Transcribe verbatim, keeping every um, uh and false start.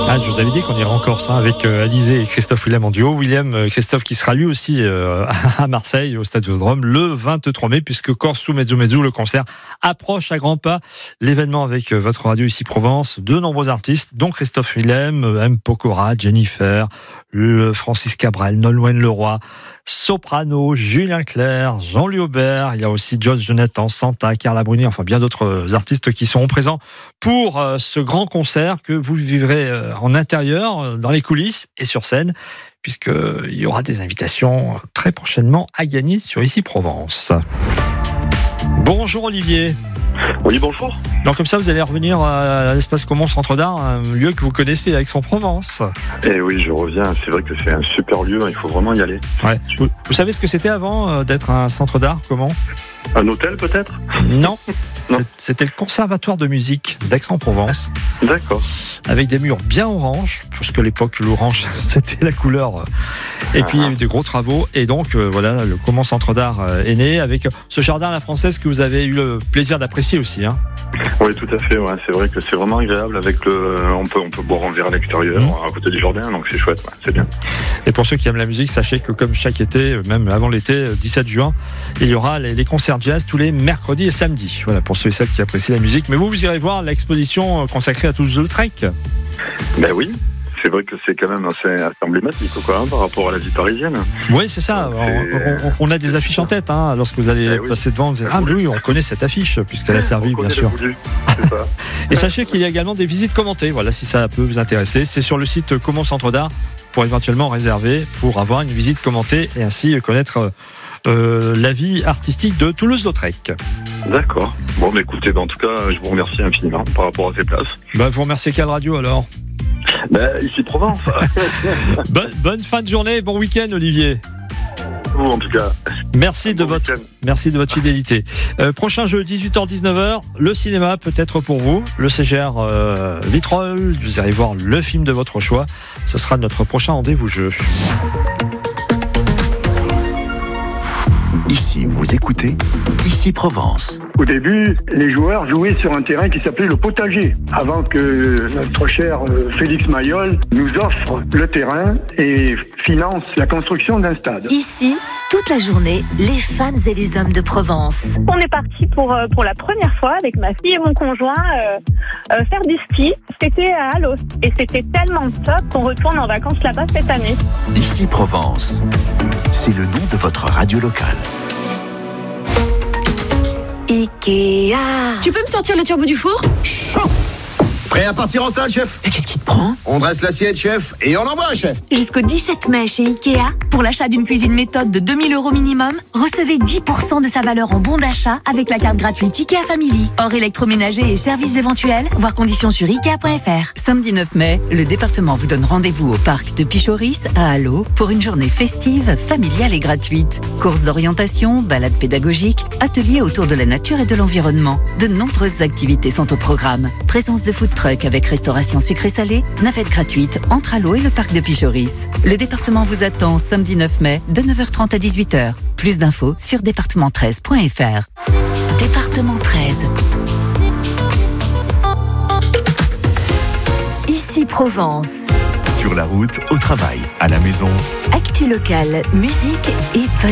Ah, je vous avais dit qu'on irait en Corse hein, avec euh, Alizé et Christophe Willem en duo. Willem, euh, Christophe qui sera lui aussi euh, à Marseille au Stade Vélodrome le vingt-trois mai, puisque Corse sous mezzo mezzo, le concert approche à grands pas. L'événement avec euh, votre radio ici Provence, de nombreux artistes, dont Christophe Willem, euh, M. Pokora, Jennifer, le Francis Cabrel, Nolwenn Leroy, Soprano, Julien Clerc, Jean-Louis Aubert, il y a aussi Josh Jonathan, Santa, Carla Bruni, enfin bien d'autres artistes qui seront présents pour euh, ce grand concert que vous vivrez euh, en intérieur, euh, dans les coulisses et sur scène, puisqu'il y aura des invitations très prochainement à gagner sur Ici Provence. Bonjour Olivier. Oui, bonjour. Alors comme ça, vous allez revenir à l'espace Comont Centre d'Art, un lieu que vous connaissez avec Aix-en-Provence. Eh oui, je reviens. C'est vrai que c'est un super lieu. Il faut vraiment y aller. Ouais. Vous, vous savez ce que c'était avant euh, d'être un centre d'art, comment ? Un hôtel peut-être ? Non. Non. C'était le Conservatoire de musique d'Aix-en-Provence. D'accord. Avec des murs bien orange, parce qu'à l'époque l'orange c'était la couleur. Et puis il y a eu des gros travaux et donc euh, voilà, le Comont Centre d'Art euh, est né avec ce jardin à la française que vous avez eu le plaisir d'apprécier aussi. Hein. Oui, tout à fait. Ouais. C'est vrai que c'est vraiment agréable avec le. On peut on peut boire en verre à l'extérieur, mmh. à côté du jardin, donc c'est chouette. Ouais, c'est bien. Et pour ceux qui aiment la musique, sachez que comme chaque été, même avant l'été, dix-sept juin, il y aura les, les concerts jazz tous les mercredis et samedis. Voilà pour ceux et celles qui apprécient la musique. Mais vous, vous irez voir l'exposition consacrée à Toulouse-Lautrec. Ben oui. C'est vrai que c'est quand même assez, assez emblématique quoi, hein, par rapport à la vie parisienne. Oui, c'est ça. On, on, on a des affiches en tête. Hein, lorsque vous allez eh oui. passer devant, vous allez, ah oui, on connaît cette affiche, puisqu'elle a servi, bien sûr. C'est ça. Et sachez qu'il y a également des visites commentées. Voilà, si ça peut vous intéresser. C'est sur le site Comont Centre d'Art pour éventuellement réserver, pour avoir une visite commentée et ainsi connaître euh, la vie artistique de Toulouse-Lautrec. D'accord. Bon, mais écoutez, ben, en tout cas, je vous remercie infiniment par rapport à ces places. Ben, vous remerciez quelle radio alors ? Ben, ici Provence. bonne, bonne fin de journée, bon week-end Olivier. Vous en tout cas. Merci de bon votre, week-end. merci de votre fidélité. Euh, prochain jeu, dix-huit heures dix-neuf heures, le cinéma peut-être pour vous, le C G R euh, Vitrolles, vous irez voir le film de votre choix. Ce sera notre prochain rendez-vous jeu. Ici, vous écoutez Ici Provence. Au début, les joueurs jouaient sur un terrain qui s'appelait le potager, avant que notre cher Félix Mayol nous offre le terrain et finance la construction d'un stade. Ici, toute la journée, les femmes et les hommes de Provence. On est parti pour, pour la première fois avec ma fille et mon conjoint euh, euh, faire du ski. C'était à Alos et c'était tellement top qu'on retourne en vacances là-bas cette année. Ici Provence, c'est le nom de votre radio locale. Ikea. Tu peux me sortir le turbo du four ? Chaud. Prêt à partir en salle, chef ? Mais qu'est-ce qui te prend ? On dresse l'assiette, chef, et on envoie, chef. Jusqu'au dix-sept mai chez Ikea, pour l'achat d'une cuisine méthode de deux mille euros minimum, recevez dix pour cent de sa valeur en bon d'achat avec la carte gratuite Ikea Family. Hors électroménager et services éventuels, voir conditions sur ikea point f r. Samedi neuf mai, le département vous donne rendez-vous au parc de Pichoris à Allo pour une journée festive, familiale et gratuite. Courses d'orientation, balades pédagogiques, ateliers autour de la nature et de l'environnement. De nombreuses activités sont au programme. Présence de food truck avec restauration sucrée-salée, navette gratuite entre Allo et le parc de Pichoris. Le département vous attend samedi neuf mai de neuf heures trente à dix-huit heures. Plus d'infos sur département treize point f r. Département treize. Ici Provence. Sur la route, au travail, à la maison. Actu locale, musique et